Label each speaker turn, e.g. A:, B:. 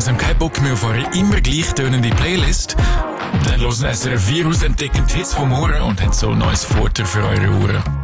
A: langsam keinen Bock mehr auf eure immer gleich tönende Playlist? Dann hören SRF 4 ausentdeckend Hits vom Ohren und hat so ein neues Futter für eure Ohren.